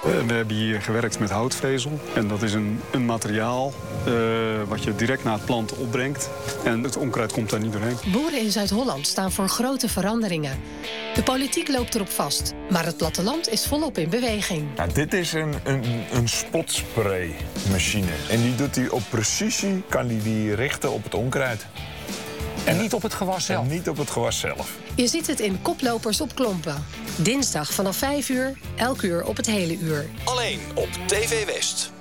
We hebben hier gewerkt met houtvezel. En dat is een materiaal wat je direct naar het plant opbrengt. En het onkruid komt daar niet doorheen. Boeren in Zuid-Holland staan voor grote veranderingen. De politiek loopt erop vast, maar het platteland is volop in beweging. Nou, dit is een spotspraymachine. En die doet hij op precisie, kan die richten op het onkruid. En niet op het gewas zelf? En niet op het gewas zelf. Je ziet het in Koplopers op Klompen. Dinsdag vanaf 5 uur, elk uur op het hele uur. Alleen op TV West.